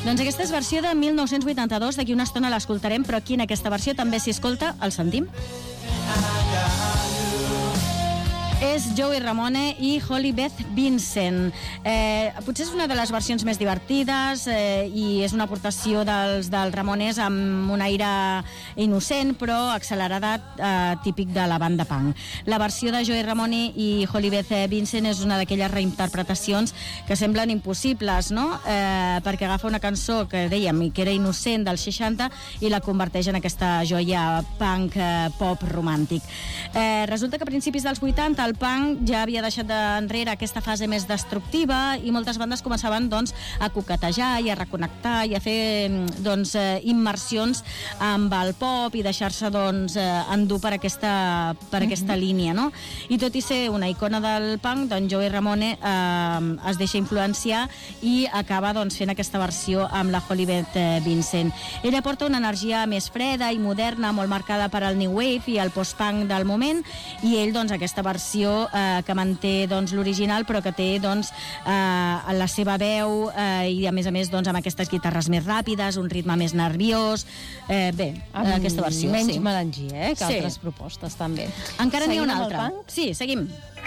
Doncs aquesta és versió de 1982, d'aquí una estona l'escoltarem, però aquí en aquesta versió també s'hi escolta, el sentim. És Joey Ramone i Holly Beth Vincent. Potser és una de les versions més divertides i és una aportació dels Ramones amb un aire innocent però accelerat, típic de la banda punk. La versió de Joey Ramone i Holly Beth Vincent és una d'aquelles reinterpretacions que semblen impossibles, no? Perquè agafa una cançó que dèiem que era innocent dels 60 i la converteix en aquesta joia punk pop romàntic. Resulta que a principis dels 80 el punk ja havia deixat enrere aquesta fase més destructiva i moltes bandes començaven doncs, a coquetejar i a reconnectar i a fer doncs, immersions amb el pop i deixar-se doncs, endur per aquesta línia, no? I tot i ser una icona del punk, doncs Joey Ramone es deixa influenciar i acaba doncs, fent aquesta versió amb la Holly Beth Vincent. Ella porta una energia més freda i moderna, molt marcada per al new wave i el post-punk del moment, i ell doncs, aquesta versió que manté doncs, l'original però que té doncs, la seva veu i a més doncs, amb aquestes guitarres més ràpides, un ritme més nerviós, aquesta versió menys melangia que altres propostes també. Encara n'hi ha una altra. Sí, seguim.